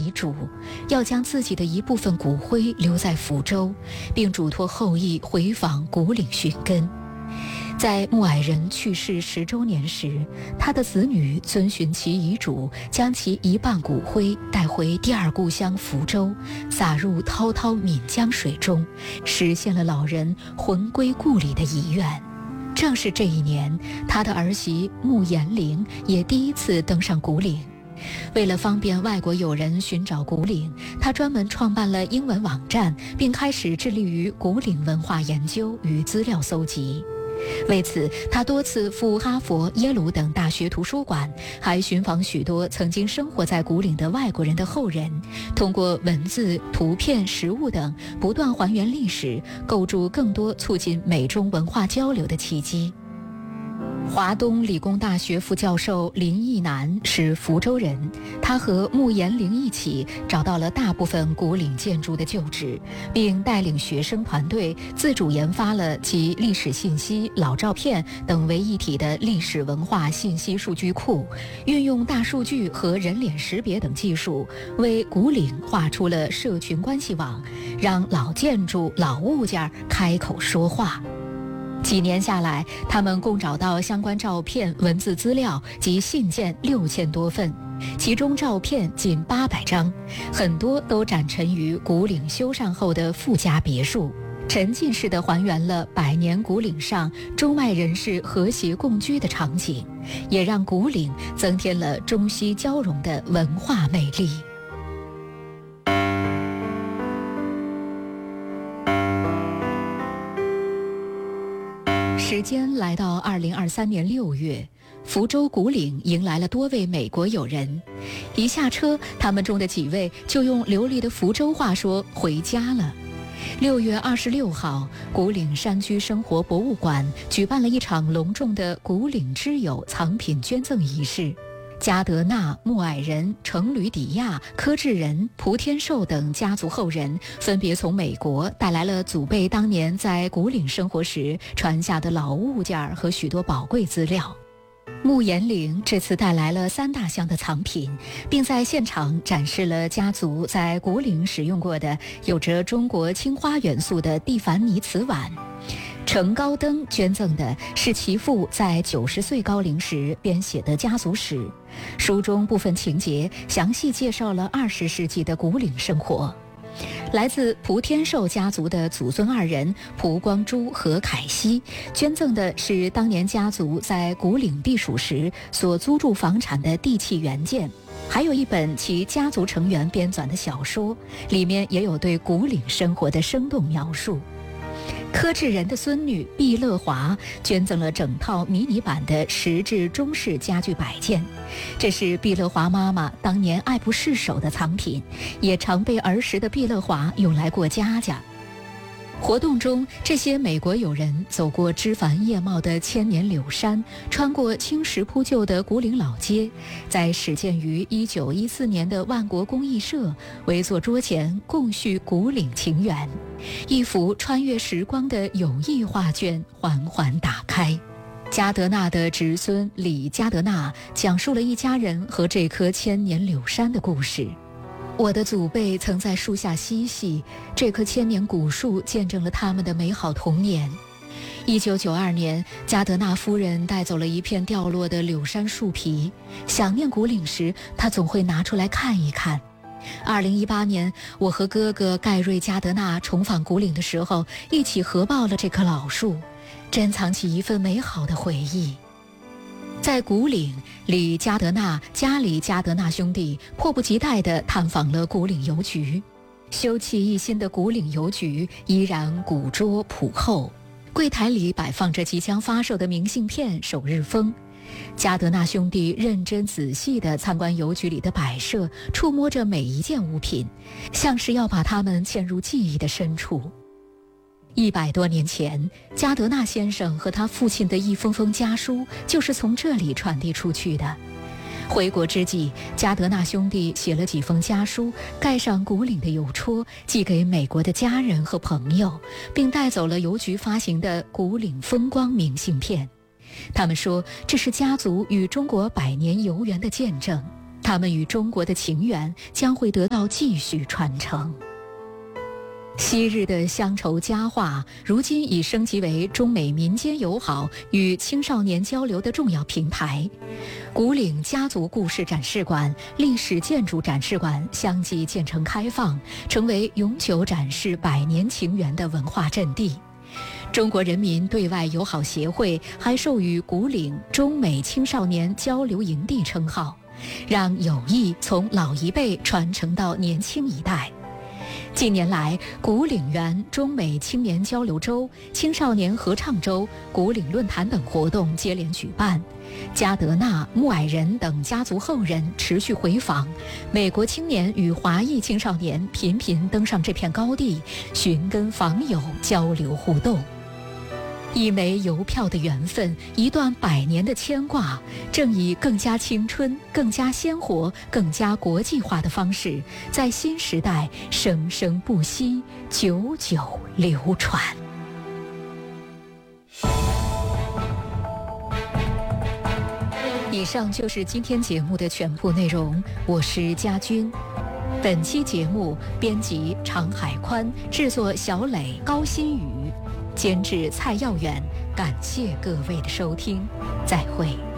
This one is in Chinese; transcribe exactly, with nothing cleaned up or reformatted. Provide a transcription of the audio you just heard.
遗嘱，要将自己的一部分骨灰留在福州，并嘱托后裔回访古岭寻根。在穆矮人去世十周年时，他的子女遵循其遗嘱，将其一半骨灰带回第二故乡福州，撒入滔滔岷江水中，实现了老人魂归故里的遗愿。正是这一年，他的儿媳穆延龄也第一次登上古岭。为了方便外国友人寻找古岭，他专门创办了英文网站，并开始致力于古岭文化研究与资料搜集。为此，他多次赴哈佛、耶鲁等大学图书馆，还寻访许多曾经生活在古岭的外国人的后人，通过文字、图片、实物等，不断还原历史，构筑更多促进美中文化交流的契机。华东理工大学副教授林义南是福州人，他和穆延龄一起找到了大部分古岭建筑的旧址，并带领学生团队自主研发了集历史信息、老照片等为一体的历史文化信息数据库，运用大数据和人脸识别等技术，为古岭画出了社群关系网，让老建筑、老物件开口说话。几年下来，他们共找到相关照片、文字资料及信件六千多份，其中照片近八百张，很多都展陈于古岭修缮后的富家别墅，沉浸式地还原了百年古岭上中外人士和谐共居的场景，也让古岭增添了中西交融的文化魅力。时间来到二零二三年六月，福州古岭迎来了多位美国友人。一下车，他们中的几位就用流利的福州话说回家了。六月二十六号，古岭山居生活博物馆举办了一场隆重的古岭之友藏品捐赠仪式。加德纳、穆矮人、程吕底亚、柯志仁、蒲天寿等家族后人分别从美国带来了祖辈当年在古岭生活时传下的老物件和许多宝贵资料。穆延龄这次带来了三大箱的藏品，并在现场展示了家族在古岭使用过的有着中国青花元素的蒂凡尼瓷碗。程高登捐赠的是其父在九十岁高龄时编写的家族史，书中部分情节详细介绍了二十世纪的古岭生活。来自蒲天寿家族的祖孙二人蒲光珠和凯西捐赠的是当年家族在古岭避暑时所租住房产的地契原件，还有一本其家族成员编纂的小说，里面也有对古岭生活的生动描述。柯志仁的孙女毕乐华捐赠了整套迷你版的石质中式家具摆件，这是毕乐华妈妈当年爱不释手的藏品，也常被儿时的毕乐华用来过家家。活动中，这些美国友人走过枝繁叶茂的千年柳山，穿过青石铺就的古岭老街，在始建于一九一四年的万国公益社围坐桌前共叙古岭情缘，一幅穿越时光的友谊画卷缓缓打开。加德纳的侄孙李加德纳讲述了一家人和这棵千年柳山的故事。我的祖辈曾在树下嬉戏，这棵千年古树见证了他们的美好童年。一九九二年，加德纳夫人带走了一片掉落的柳杉树皮，想念古岭时，她总会拿出来看一看。二零一八年，我和哥哥盖瑞加德纳重访古岭的时候，一起合抱了这棵老树，珍藏起一份美好的回忆。在古岭，李加德纳、加里加德纳兄弟迫不及待地探访了古岭邮局。修葺一新的古岭邮局依然古拙朴厚，柜台里摆放着即将发售的明信片、首日封。加德纳兄弟认真仔细地参观邮局里的摆设，触摸着每一件物品，像是要把它们嵌入记忆的深处。一百多年前，加德纳先生和他父亲的一封封家书就是从这里传递出去的。回国之际，加德纳兄弟写了几封家书，盖上古岭的邮戳，寄给美国的家人和朋友，并带走了邮局发行的古岭风光明信片。他们说，这是家族与中国百年游缘的见证。 他们与中国的情缘将会得到继续传承。昔日的乡愁佳话，如今已升级为中美民间友好与青少年交流的重要平台。古岭家族故事展示馆、历史建筑展示馆相继建成开放，成为永久展示百年情缘的文化阵地。中国人民对外友好协会还授予古岭中美青少年交流营地称号，让友谊从老一辈传承到年轻一代。近年来，古岭园中美青年交流周、青少年合唱周、古岭论坛等活动接连举办，加德纳、穆矮人等家族后人持续回访，美国青年与华裔青少年频频登上这片高地，寻根访友，交流互动。一枚邮票的缘分，一段百年的牵挂，正以更加青春、更加鲜活、更加国际化的方式，在新时代生生不息，久久流传。以上就是今天节目的全部内容，我是佳君。本期节目编辑常海宽，制作小磊、高新宇，监制蔡耀远。感谢各位的收听，再会。